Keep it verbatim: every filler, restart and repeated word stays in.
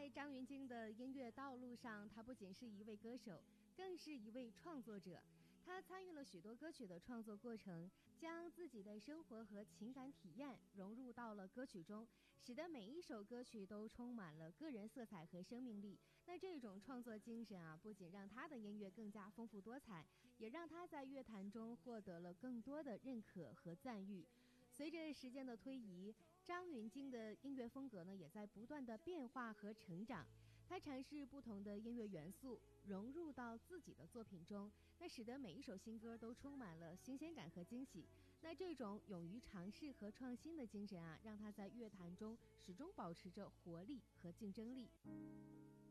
在张芸京的音乐道路上，他不仅是一位歌手，更是一位创作者。他参与了许多歌曲的创作过程，将自己的生活和情感体验融入到了歌曲中，使得每一首歌曲都充满了个人色彩和生命力。那这种创作精神啊，不仅让他的音乐更加丰富多彩，也让他在乐坛中获得了更多的认可和赞誉。随着时间的推移，张芸京的音乐风格呢，也在不断的变化和成长。他尝试不同的音乐元素，融入到自己的作品中，那使得每一首新歌都充满了新鲜感和惊喜。那这种勇于尝试和创新的精神啊，让他在乐坛中始终保持着活力和竞争力。